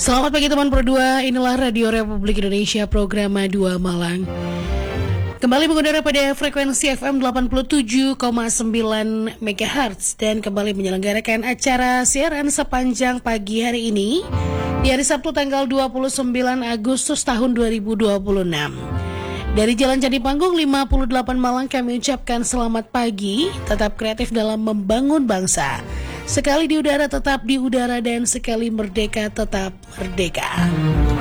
Selamat pagi teman Pro 2, inilah Radio Republik Indonesia program 2 Malang. Kembali mengudara pada frekuensi FM 87,9 MHz dan kembali menyelenggarakan acara siaran sepanjang pagi hari ini di hari Sabtu tanggal 29 Agustus tahun 2026. Dari Jalan Candi Panggung 58 Malang kami ucapkan selamat pagi, tetap kreatif dalam membangun bangsa. Sekali di udara tetap di udara dan sekali merdeka tetap merdeka.